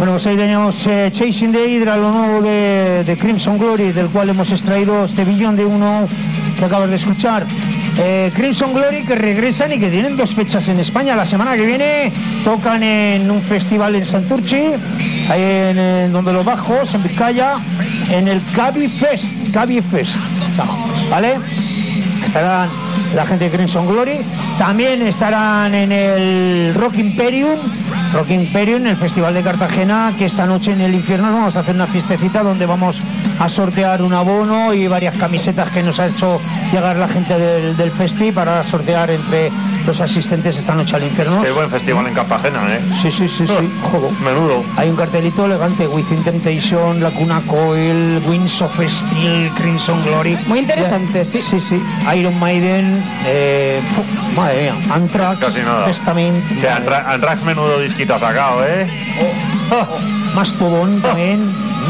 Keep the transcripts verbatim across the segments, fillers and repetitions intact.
Bueno, pues ahí tenemos eh, Chasing the Hydra, lo nuevo de, de Crimson Glory, del cual hemos extraído este billón de uno que acabas de escuchar. Eh, Crimson Glory, que regresan y que tienen dos fechas en España. La semana que viene tocan en un festival en Santurchi, ahí en, en donde los bajos, en Vizcaya, en el Cavi Fest, Cavi Fest, ¿vale? Estarán la gente de Crimson Glory. También estarán en el Rock Imperium, Rock Imperium, en el Festival de Cartagena, que esta noche en el Infierno vamos a hacer una fiestecita donde vamos a sortear un abono y varias camisetas que nos ha hecho llegar la gente del, del festi para sortear entre los asistentes esta noche al Infierno. Qué buen festival en Cartagena, ¿eh? Sí, sí, sí, sí. Joder. Menudo. Hay un cartelito elegante: Within Temptation, Lacuna Coil, Winds of Steel, Crimson Glory. Muy interesante, sí. Sí, sí. Iron Maiden, eh, puf, madre mía, Anthrax, Testament. Que Anthrax, Anthrax menudo disquito ha sacado, ¿eh? Oh, oh. Mastodon también.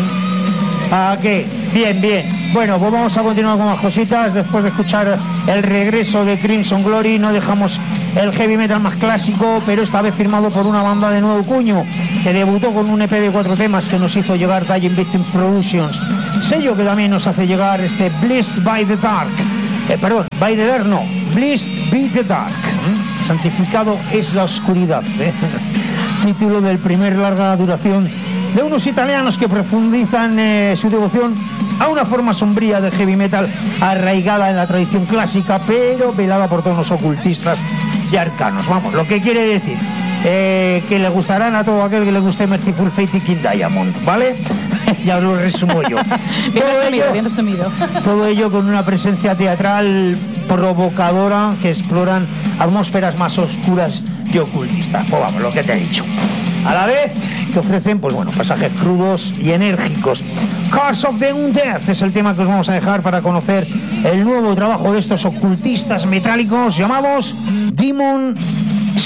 ¿A qué? Bien, bien. Bueno, pues vamos a continuar con más cositas. Después de escuchar el regreso de Crimson Glory, no dejamos el heavy metal más clásico, pero esta vez firmado por una banda de nuevo cuño, que debutó con un E P de cuatro temas que nos hizo llegar Dying Victim Productions. Sello que también nos hace llegar este Blessed by the Dark. Eh, perdón, by the Dark no, Blessed by the Dark. ¿Mm? Santificado es la oscuridad. ¿eh? Título del primer larga duración de unos italianos que profundizan eh, su devoción a una forma sombría de heavy metal arraigada en la tradición clásica, pero velada por tonos ocultistas y arcanos. Vamos, lo que quiere decir eh, que le gustarán a todo aquel que le guste Merciful Fate y King Diamond, ¿vale? Ya os lo resumo yo. Bien resumido, bien resumido. Todo ello con una presencia teatral provocadora que exploran atmósferas más oscuras y ocultistas. Pues vamos, lo que te he dicho. A la vez que ofrecen, pues bueno, pasajes crudos y enérgicos. Curse of the Undead es el tema que os vamos a dejar para conocer el nuevo trabajo de estos ocultistas metálicos llamados Demon